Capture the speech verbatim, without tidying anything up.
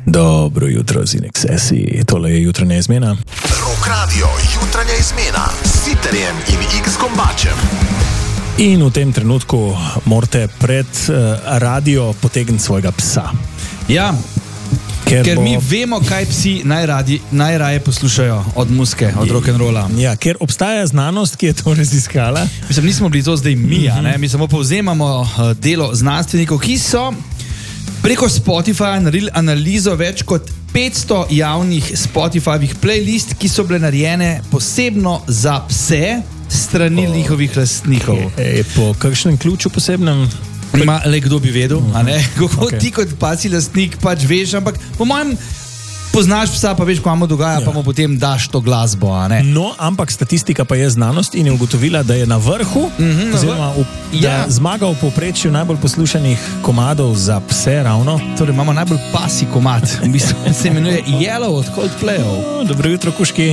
Dobro jutro, Zinek Sesi. Tole je jutranja izmena. Rock Radio, jutranja izmena s Siterjem in X Gombačem. In v tem trenutku morate pred uh, radio potegniti svojega psa. Ja, ker, ker bo... mi vemo, kaj psi najradi, najraje poslušajo od muzike, od rock'n'rolla. Ja, ker obstaja znanost, ki je to raziskala. Mislim, nismo bili to zdaj mi, mm-hmm. ne? Mi samo povzemamo uh, delo znanstvenikov, ki so preko Spotifyja naredili analizo več kot petsto javnih Spotifyjevih playlist, ki so bile narejene posebno za pse strani oh. njihovih lastnikov. Ej, po kakšnem ključu posebnem? Ma, le kdo bi vedel, uh-huh. a ne? Kako Okay. ti kot pasi lastnik pač veš, ampak po mojem poznaš psa, pa veš, kaj mu dogaja, ja. pa mu potem daš to glasbo, a ne? No, ampak statistika pa je znanost in je ugotovila, da je na vrhu, mm-hmm, oziroma v, da ja. zmaga v povprečju najbolj poslušanih komadov za pse ravno. Torej imamo najbolj pasi komad, v bistvu se imenuje Yellow od Coldplayov. Dobro jutro, kuški.